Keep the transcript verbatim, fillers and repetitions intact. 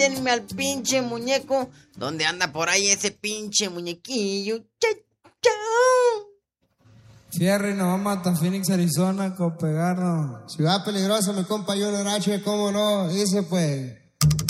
Denme al pinche muñeco. ¿Dónde anda por ahí ese pinche muñequillo? Chao, chao. Fierro y nos vamos hasta Phoenix, Arizona, con pegarnos. Ciudad peligrosa, mi compa Junior H, cómo no, dice pues.